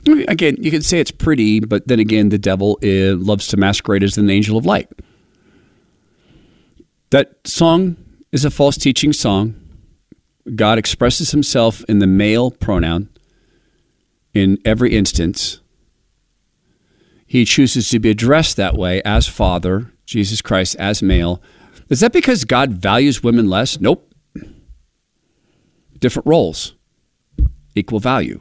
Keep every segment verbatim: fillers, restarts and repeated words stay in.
Again, you could say it's pretty, but then again, the devil uh, loves to masquerade as an angel of light. That song is a false teaching song. God expresses himself in the male pronoun in every instance. He chooses to be addressed that way as Father, Jesus Christ as male. Is that because God values women less? Nope. Different roles, equal value.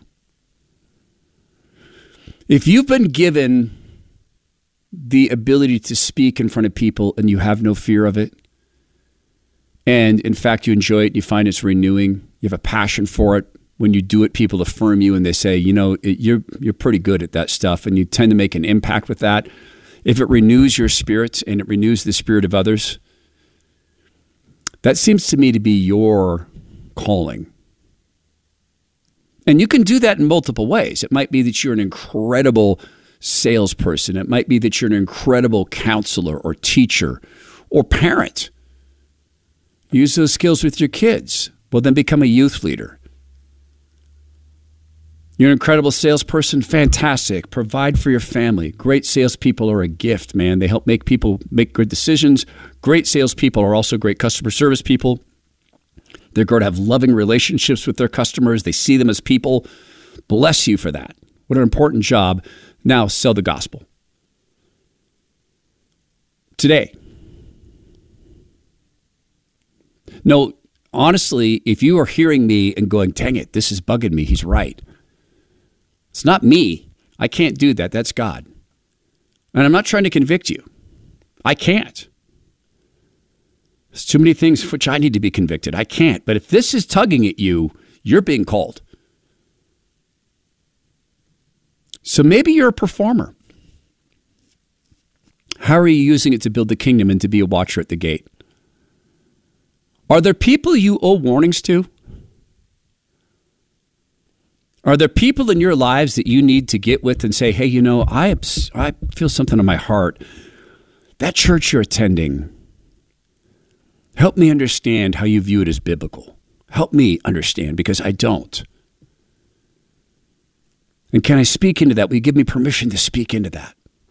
If you've been given the ability to speak in front of people and you have no fear of it, and in fact you enjoy it, you find it's renewing, you have a passion for it, when you do it, people affirm you and they say, you know, it, you're you're pretty good at that stuff, and you tend to make an impact with that. If it renews your spirit and it renews the spirit of others, that seems to me to be your calling. And you can do that in multiple ways. It might be that you're an incredible salesperson. It might be that you're an incredible counselor or teacher or parent. Use those skills with your kids. Well, then become a youth leader. You're an incredible salesperson. Fantastic. Provide for your family. Great salespeople are a gift, man. They help make people make good decisions. Great salespeople are also great customer service people. They're going to have loving relationships with their customers. They see them as people. Bless you for that. What an important job. Now sell the gospel. Today. No, honestly, if you are hearing me and going, dang it, this is bugging me, he's right. It's not me. I can't do that. That's God. And I'm not trying to convict you. I can't. There's too many things for which I need to be convicted. I can't. But if this is tugging at you, you're being called. So maybe you're a performer. How are you using it to build the kingdom and to be a watcher at the gate? Are there people you owe warnings to? Are there people in your lives that you need to get with and say, hey, you know, I, I feel something in my heart. That church you're attending, help me understand how you view it as biblical. Help me understand, because I don't. And can I speak into that? Will you give me permission to speak into that?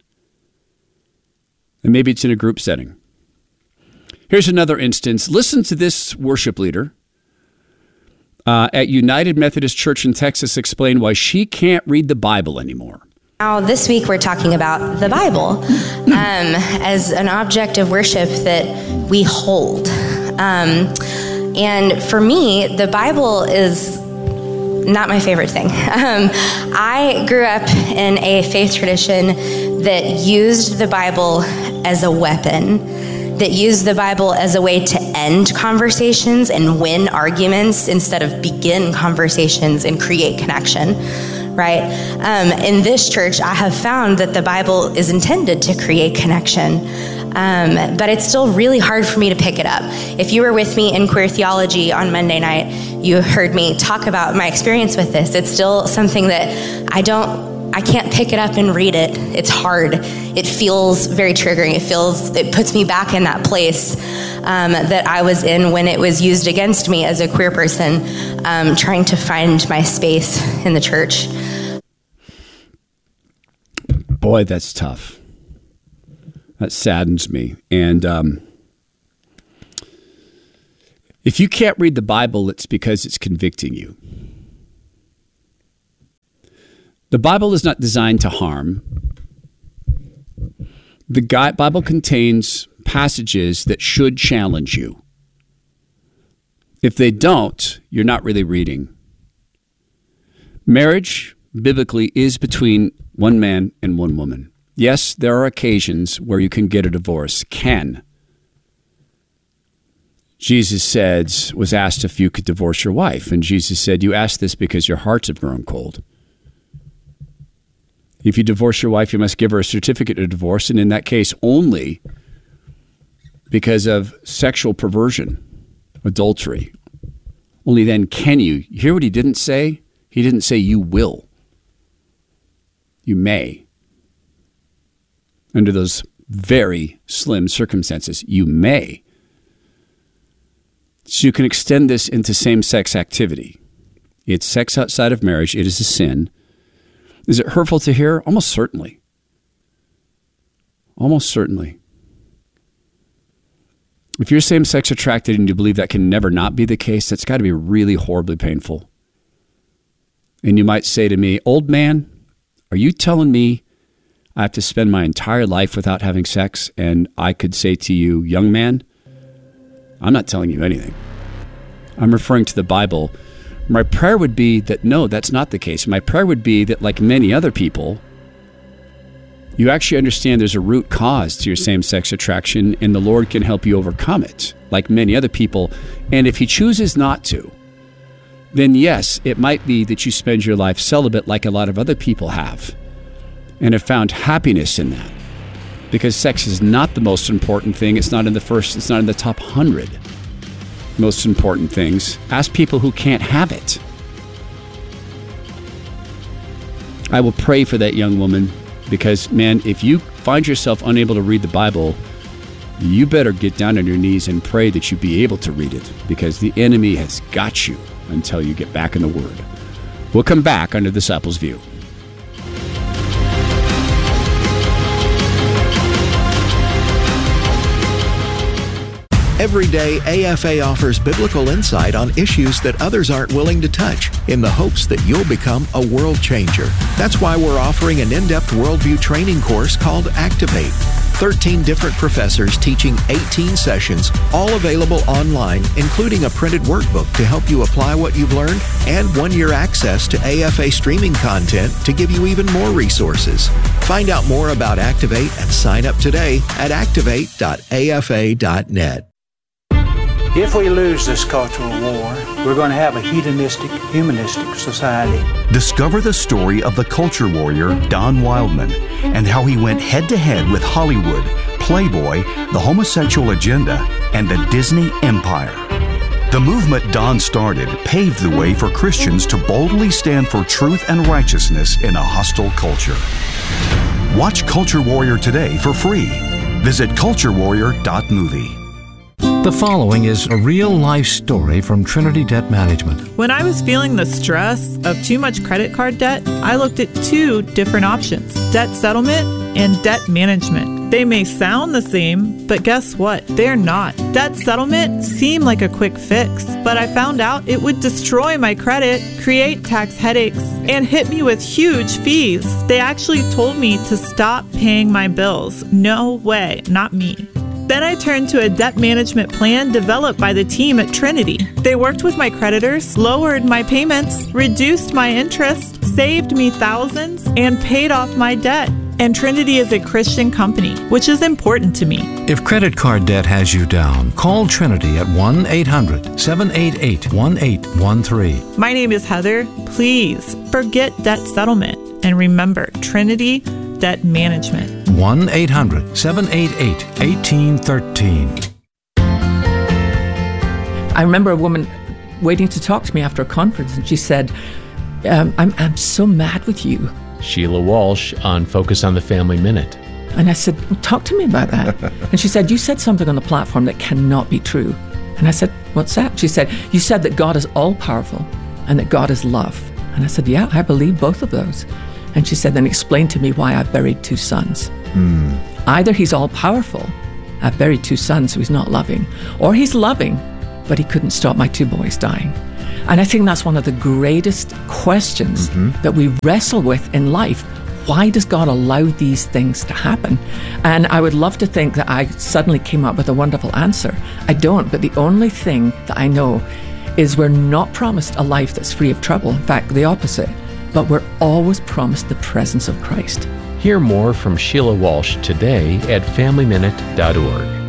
And maybe it's in a group setting. Here's another instance. Listen to this worship leader uh, at United Methodist Church in Texas explain why she can't read the Bible anymore. Now, this week we're talking about the Bible um, as an object of worship that we hold. Um, and for me, the Bible is not my favorite thing. Um, I grew up in a faith tradition that used the Bible as a weapon, that used the Bible as a way to end conversations and win arguments instead of begin conversations and create connection. Right? Um, in this church, I have found that the Bible is intended to create connection, um, but it's still really hard for me to pick it up. If you were with me in Queer Theology on Monday night, you heard me talk about my experience with this. It's still something that I don't, I can't pick it up and read it. It's hard. It feels very triggering. It feels, it puts me back in that place um, that I was in when it was used against me as a queer person, um, trying to find my space in the church. Boy, that's tough. That saddens me. And um, if you can't read the Bible, it's because it's convicting you. The Bible is not designed to harm. The Bible contains passages that should challenge you. If they don't, you're not really reading. Marriage, biblically, is between one man and one woman. Yes, there are occasions where you can get a divorce. Can. Jesus said, was asked if you could divorce your wife. And Jesus said, you asked this because your hearts have grown cold. If you divorce your wife, you must give her a certificate of divorce. And in that case, only because of sexual perversion, adultery. Only then can you. You hear what he didn't say? He didn't say you will. You may. Under those very slim circumstances, you may. So you can extend this into same-sex activity. It's sex outside of marriage. It is a sin. Is it hurtful to hear? Almost certainly. Almost certainly. If you're same-sex attracted and you believe that can never not be the case, that's got to be really horribly painful. And you might say to me, old man, are you telling me I have to spend my entire life without having sex? And I could say to you, young man, I'm not telling you anything. I'm referring to the Bible. My prayer would be that, no, that's not the case. My prayer would be that, like many other people, you actually understand there's a root cause to your same-sex attraction, and the Lord can help you overcome it, like many other people. And if he chooses not to, then yes, it might be that you spend your life celibate like a lot of other people have, and have found happiness in that. Because sex is not the most important thing. It's not in the first, it's not in the top hundred most important things. Ask people who can't have it. I will pray for that young woman because, man, if you find yourself unable to read the Bible, you better get down on your knees and pray that you be able to read it, because the enemy has got you until you get back in the Word. We'll come back under Disciples View. Every day, A F A offers biblical insight on issues that others aren't willing to touch, in the hopes that you'll become a world changer. That's why we're offering an in-depth worldview training course called Activate. thirteen different professors teaching eighteen sessions, all available online, including a printed workbook to help you apply what you've learned, and one-year access to A F A streaming content to give you even more resources. Find out more about Activate and sign up today at activate dot a f a dot net. If we lose this cultural war, we're going to have a hedonistic, humanistic society. Discover the story of the culture warrior Don Wildman and how he went head-to-head with Hollywood, Playboy, the homosexual agenda, and the Disney Empire. The movement Don started paved the way for Christians to boldly stand for truth and righteousness in a hostile culture. Watch Culture Warrior today for free. Visit culture warrior dot movie. The following is a real-life story from Trinity Debt Management. When I was feeling the stress of too much credit card debt, I looked at two different options: debt settlement and debt management. They may sound the same, but guess what? They're not. Debt settlement seemed like a quick fix, but I found out it would destroy my credit, create tax headaches, and hit me with huge fees. They actually told me to stop paying my bills. No way, not me. Then I turned to a debt management plan developed by the team at Trinity. They worked with my creditors, lowered my payments, reduced my interest, saved me thousands, and paid off my debt. And Trinity is a Christian company, which is important to me. If credit card debt has you down, call Trinity at one eight hundred seven eight eight one eight one three. My name is Heather. Please forget debt settlement and remember Trinity Debt Management. one eight hundred seven eight eight one eight one three. I remember a woman waiting to talk to me after a conference, and she said, um, I'm, I'm so mad with you. Sheila Walsh on Focus on the Family Minute. And I said, well, talk to me about that. And she said, you said something on the platform that cannot be true. And I said, what's that? She said, you said that God is all-powerful and that God is love. And I said, yeah, I believe both of those. And she said, then explain to me why I buried two sons. Mm. Either he's all-powerful, I've buried two sons so he's not loving, or he's loving, but he couldn't stop my two boys dying. And I think that's one of the greatest questions mm-hmm. that we wrestle with in life. Why does God allow these things to happen? And I would love to think that I suddenly came up with a wonderful answer. I don't, but the only thing that I know is we're not promised a life that's free of trouble. In fact, the opposite. But we're always promised the presence of Christ. Hear more from Sheila Walsh today at family minute dot org.